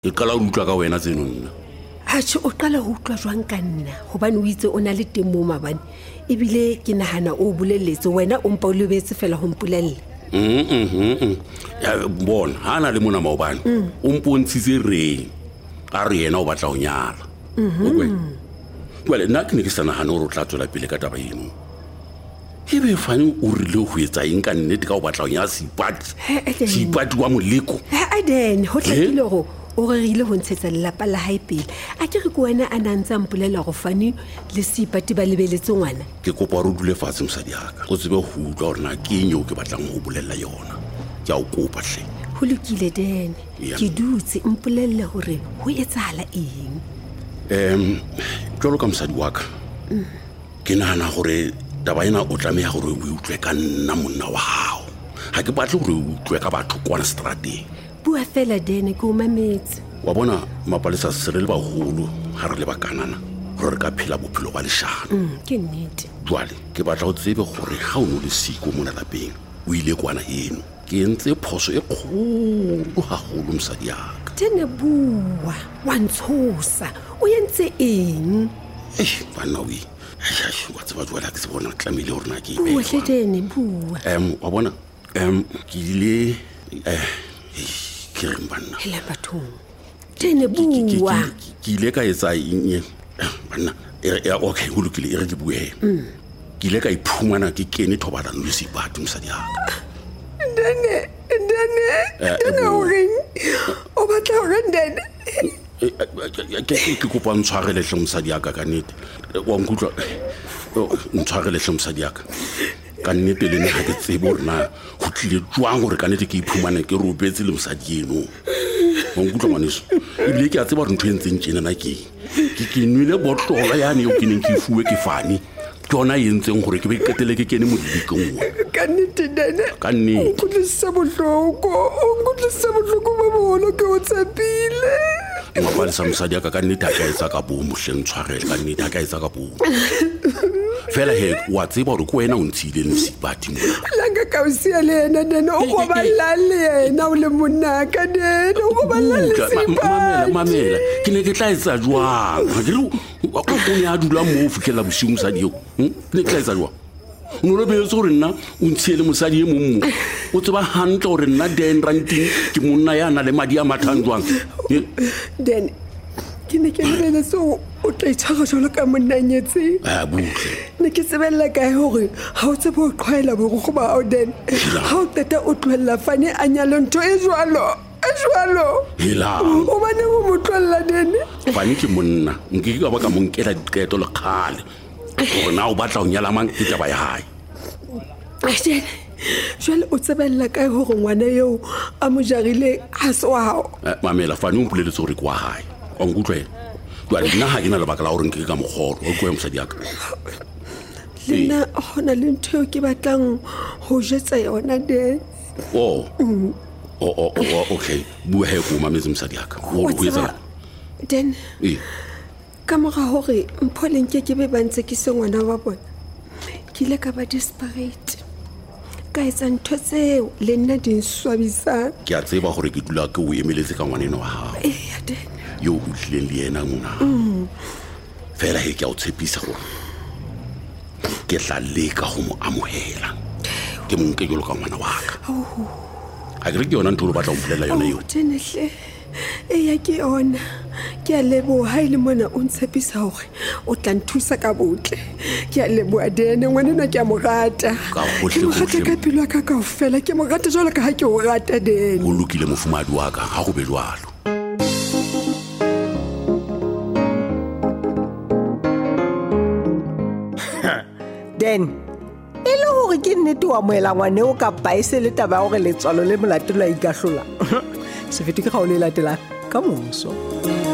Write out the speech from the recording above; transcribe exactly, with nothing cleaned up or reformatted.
ke qala ho utlwa ka wena tseno nna Atjhe o qala ho utlwa jwang ka nna hobane o itse o na le teng mo mabane ebile ke nahana o bolelletse wena o mpa o lebetse fela ho mpolella mm mm ya bona hana le mona maobane o mpontshitse re a re yena o batla ho nyala okay well nna ke ne ke sana hana o tla tswela pele ka taba eno ebe fane o rile ho etsa eng ka nnete ka o batla ho nyala sipati sipati wa moleko ha then ho tlakile go o rerile ho ntshetsa lelapa la hae pele a ke re ko wena a nantsa mpolela go fane le sipati ba lebeletse ngwana ke kopa re dule fatshe mosadi yaka o tsebe ho utlwa hore na ke eng o ke batlang ho bolella yona ke a o kopa hle ho lokile then ke dutse mpolelle hore ho etsahala eng em jolo ka mosadi waka ke nahana hore taba ena o tlameha hore o utlwe ka nna monna wa hao ha ke batle hore o utlwe ka batho kwana strateng bua fela dene ke o mametse wa bona mapalesa se re le baholo ha re le bakanana hore re ka phela bophelo ba leshano ke nnete jwale ke batla ho tsebe gore ha o no le siko mona lapeng o ile kwana eno ke entse phoso e kgolo haholo mosadi yaka tene bua wa ntshosa o entse eng eh bana wi Aish, wa tseba jwale ke se bona tlamile hore na ke bua hle dene bua em wa bona em ke ile eh ke re mbana hela bathong tene bua ke ile ka etsa eng bana ya okay ho lokile e re ke bue ke ile ka iphumana ke kene thobalano le sipati mosadi yaka dene dene dene o reng o batla ho rendene ke ke kopa ntshwarele hle mosadi yaka ka nnete wa nkutlwa ntshwarele hle mosadi yaka ka nnete le nna ke tsebo hore na ho tlile jwang hore ka nnete ke iphumana ke robetse le mosadi eno wa nkutlwa ngwaneso ebile ke a tseba hore ntho e ntseng tjena na ke ke ke nwele botlola yane eo ke neng ke fuwe ke fane ke yona e entseng gore ke be qetele ke kene modibikeng wa ka nnete dene ka nnete o nkutlwisisa bohloko o nkutlwisisa bohloko ba boholo ke o tshepile ngapalesa mosadi yaka ka nnete a ka etsa ka bomo hle ntshwarele ka nnete a ka etsa ka bomo fela he wa tseba hore ko wena o ntshile le sipati mona langa ka o sia le yena dene o go balla le yena o le monna ka dene o go balla le sipati mamela mamela ke ne ke tla etsa jwang ha ke re o ne a dula mo o fikela bosiu mosadi eo ne ke tla etsa jwang o no le beetse gore nna o ntshile mosadi e mongmo o tseba hantle gore nna den ranting ke monna ya na le madi a mathang jwang dene ke ne ke lebeletse o tla itshwara jwalo ka monna nyetse a butle ne ke tsebella kae hore ha o tsebe o qhwaela borukgo ba ao dene ha o qeta o tlohella fane a nyale ntho e jwalo e jwalo o bane ho mo tlohella dene fane ke monna nke ke ka ba ka mo nkela diqeto le kgale gore na o batla ho nyala mang ke taba ya hae dene jwale o tsebella kae hore ngwana eo a mo jarile ha se wa hao mamela fane o mpoleletse gore ke wa hae wa nkutlwela jwale nna ha ke na lebaka la gore nke ka mogolo o koe mosadi yaka le nna gona le ntho eo ke batlang ho jetsa yona dene o o o okay bua he ko mametse mosadi yaka o go etsa dene ka mora hore mpholeng ke ke be ba ntse ke se ngwana wa bona ke ile ka ba desperate ka etsa ntho tseo le nna di nswabisang ke a tseba gore ke dula ke o emeletse ka ngwaneno wa hao ee dene yo o tlileng le yena mona fela he ke a o tshepisa gore ke tla leka go mo amohela ke mo nke jalo ka ngwana wa ka a ke re ke yona ntho o batla go mpolelela yona eo tenehle eya ke yona ke a leboha ile mona o ntshepisa hore o tla nthusa ka botle ke a leboha dene ngwanena ke a mo rata ke mo rata ka pelo ka kaofela ke mo rata jalo ka ha ke o rata dene o lokile mofumadi wa ka ha go be jwalo then e le hore ke nnete wa moela ngwane o ka paise le taba gore letswalo le molatelo a ikahlola se fete ke ga o le latela ka moso